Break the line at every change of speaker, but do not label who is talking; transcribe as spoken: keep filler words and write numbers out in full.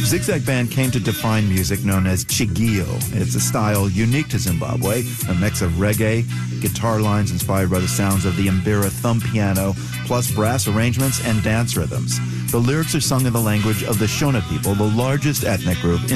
Zigzag Band came to define music known as chigio. It's a style unique to Zimbabwe, a mix of reggae, guitar lines inspired by the sounds of the mbira thumb piano, plus brass arrangements and dance rhythms. The lyrics are sung in the language of the Shona people, the largest ethnic group in